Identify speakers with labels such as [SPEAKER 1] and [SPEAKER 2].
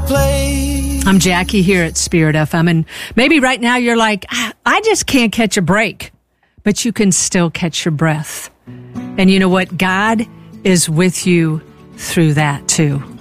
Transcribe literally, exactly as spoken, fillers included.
[SPEAKER 1] place.
[SPEAKER 2] I'm Jackie here at Spirit F M, and maybe right now you're like, I just can't catch a break, but you can still catch your breath. And you know what? God is with you through that too.